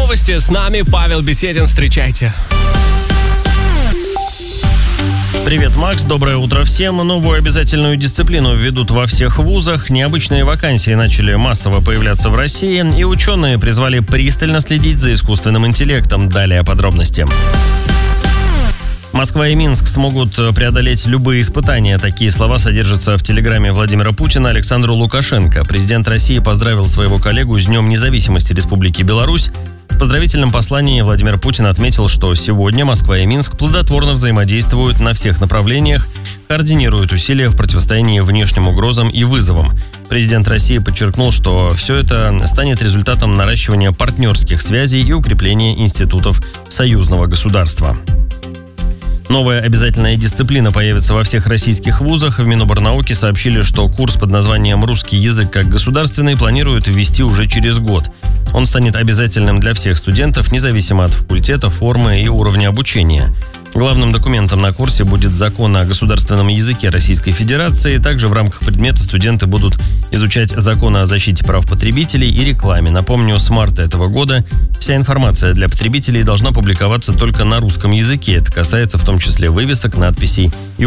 новости. С нами Павел Беседин. Встречайте. Привет, Макс. Доброе утро всем. Новую обязательную дисциплину введут во всех вузах. Необычные вакансии начали массово появляться в России. И ученые призвали пристально следить за искусственным интеллектом. Далее подробности. Москва и Минск смогут преодолеть любые испытания. Такие слова содержатся в телеграмме Владимира Путина Александру Лукашенко. Президент России поздравил своего коллегу с Днем независимости Республики Беларусь. В поздравительном послании Владимир Путин отметил, что сегодня Москва и Минск плодотворно взаимодействуют на всех направлениях, координируют усилия в противостоянии внешним угрозам и вызовам. Президент России подчеркнул, что все это станет результатом наращивания партнерских связей и укрепления институтов союзного государства. Новая обязательная дисциплина появится во всех российских вузах. В Миноборнауки сообщили, что курс под названием «Русский язык как государственный» планируют ввести уже через год. Он станет обязательным для всех студентов, независимо от факультета, формы и уровня обучения. Главным документом на курсе будет закон о государственном языке Российской Федерации. Также в рамках предмета студенты будут изучать закон о защите прав потребителей и рекламе. Напомню, с марта этого года вся информация для потребителей должна публиковаться только на русском языке. Это касается в том числе вывесок, надписей и